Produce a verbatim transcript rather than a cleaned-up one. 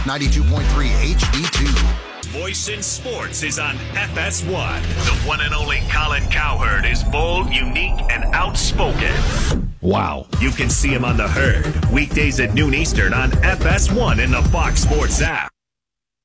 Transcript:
ninety-two point three H D two. Voice in Sports is on F S one. The one and only Colin Cowherd is bold, unique, and outspoken. Wow. You can see him on The Herd, weekdays at noon Eastern on F S one in the Fox Sports app.